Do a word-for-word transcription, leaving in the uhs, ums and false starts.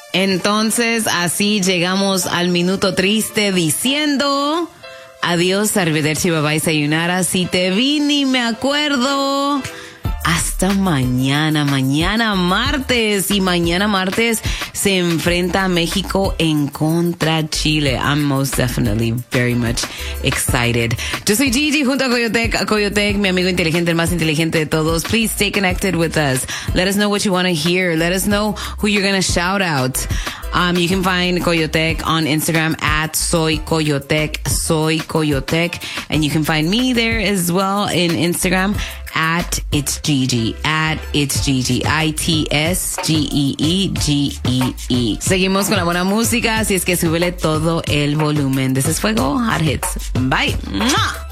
Entonces, así llegamos al minuto triste diciendo adiós, arrivederci, bye bye, sayonara. Si te vi ni me acuerdo. Hasta mañana, mañana martes. Y mañana martes se enfrenta a México en contra Chile. I'm most definitely very much excited. Yo soy Gigi junto a Coyotec, a Coyotec, mi amigo inteligente, el más inteligente de todos. Please stay connected with us. Let us know what you want to hear. Let us know who you're going to shout out. Um, you can find Coyotec on Instagram at Soy Coyotec, Soy Coyotec. And you can find me there as well in Instagram at It's Gigi, at It's Gigi, I T S G E E G E E. Seguimos con la buena música, así es que súbele todo el volumen. This is Fuego Hot Hits. Bye. ¡Mua!